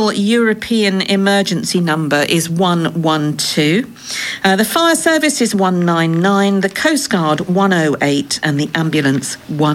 Royal European emergency number is 112. The fire service is 199, the Coast Guard 108, and the ambulance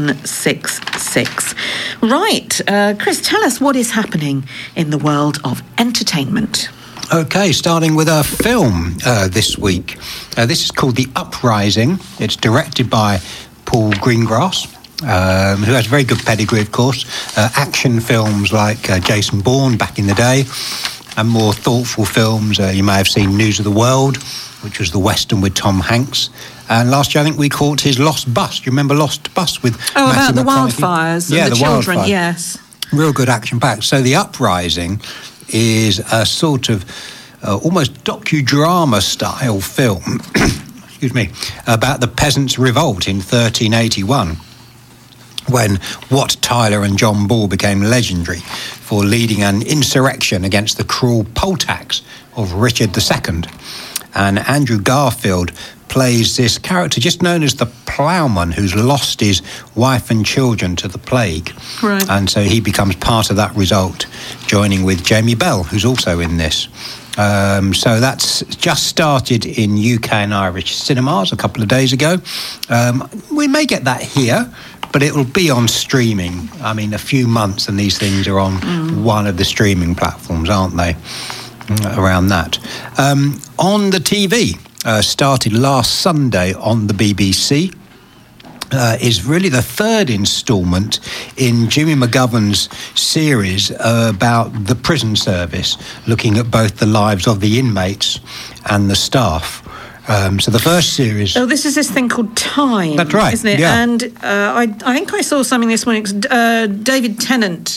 166. Right, Chris, tell us what is happening in the world of entertainment. Okay, starting with a film this week. This is called The Uprising. It's directed by Paul Greengrass, who has a very good pedigree, of course. Action films like Jason Bourne back in the day, and more thoughtful films. You may have seen News of the World, which was the Western with Tom Hanks. And last year, I think we caught his Lost Bus. Do you remember Lost Bus with Matthew about the McConaughey? wildfires Yeah, and the children, wildfire. yes. Real good action-packed. So The Uprising is a sort of almost docudrama style film, excuse me, about the Peasants' Revolt in 1381, when Wat Tyler and John Bull became legendary for leading an insurrection against the cruel poll tax of Richard II. And Andrew Garfield plays this character just known as the ploughman, who's lost his wife and children to the plague. Right. And so he becomes part of that result, joining with Jamie Bell, who's also in this. So that's just started in UK and Irish cinemas a couple of days ago. We may get that here, but it will be on streaming. I mean, a few months and these things are on one of the streaming platforms, aren't they? Around that. On the TV, started last Sunday on the BBC, is really the third instalment in Jimmy McGovern's series about the prison service, looking at both the lives of the inmates and the staff. So the first series... Oh, this is this thing called Time. That's right, isn't it? yeah. And I think I saw something this morning. David Tennant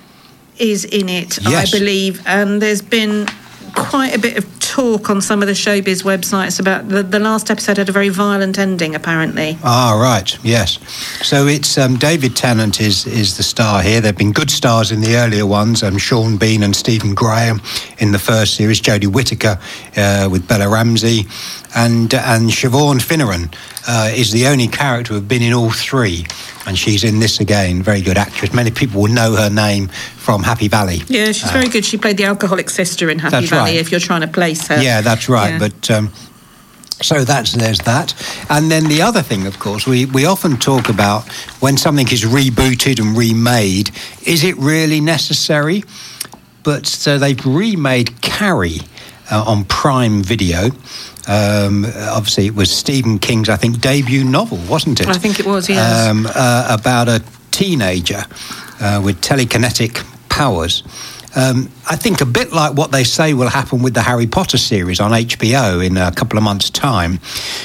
is in it, Yes. I believe, and there's been quite a bit of talk on some of the showbiz websites about the last episode had a very violent ending, apparently. Ah, right, yes. So it's David Tennant is the star here. There have been good stars in the earlier ones, Sean Bean and Stephen Graham in the first series, Jodie Whittaker with Bella Ramsey, and Siobhan Finneran is the only character who have been in all three, and she's in this again. Very good actress. Many people will know her name from Happy Valley. Yeah, she's very good. She played the alcoholic sister in Happy That's Valley, right. if you're trying to place her. Yeah, that's right. Yeah. But so there's that. And then the other thing, of course, we often talk about when something is rebooted and remade, is it really necessary? But so they've remade Carrie on Prime Video. Obviously, it was Stephen King's, I think, debut novel, wasn't it? I think it was, yes. About a teenager with telekinetic powers. I think a bit like what they say will happen with the Harry Potter series on HBO in a couple of months' time.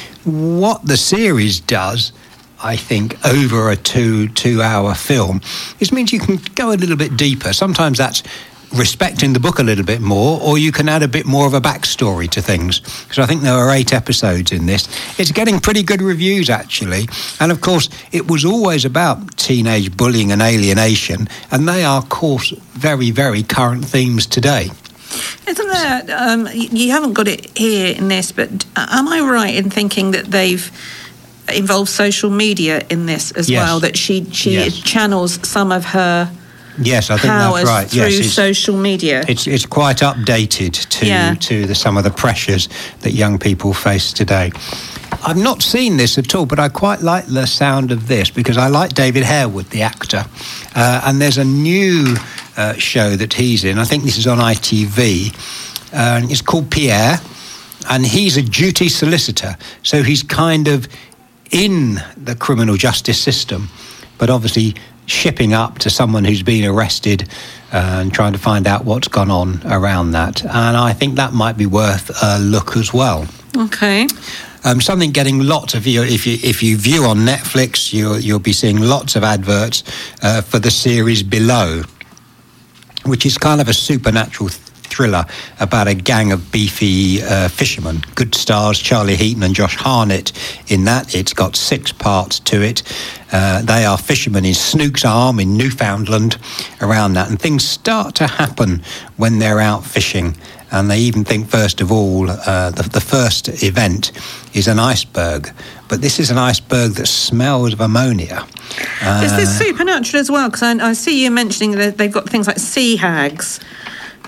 What the series does, I think, over a two-hour film, is means you can go a little bit deeper. Sometimes that's respecting the book a little bit more, or you can add a bit more of a backstory to things. Because I think there are 8 episodes in this. It's getting pretty good reviews, actually. And, of course, it was always about teenage bullying and alienation, and they are, of course, very, very current themes today. Isn't there, you haven't got it here in this, but am I right in thinking that they've involved social media in this as Yes. well, that she Yes. channels some of her Yes, I think powers that's right. through Yes, social media? It's quite updated to some of the pressures that young people face today. I've not seen this at all, but I quite like the sound of this because I like David Harewood, the actor. And there's a new show that he's in. I think this is on ITV. It's called Pierre, and he's a duty solicitor. So he's kind of in the criminal justice system, but obviously shipping up to someone who's been arrested and trying to find out what's gone on around that. And I think that might be worth a look as well. Okay. Something getting lots of if you view on Netflix, you'll be seeing lots of adverts for the series Below, which is kind of a supernatural thriller about a gang of beefy fishermen. Good stars, Charlie Heaton and Josh Hartnett in that. It's got 6 parts to it. They are fishermen in Snook's Arm in Newfoundland, around that. And things start to happen when they're out fishing. And they even think, first of all, the first event is an iceberg. But this is an iceberg that smells of ammonia. Is this supernatural as well? Because I see you mentioning that they've got things like sea hags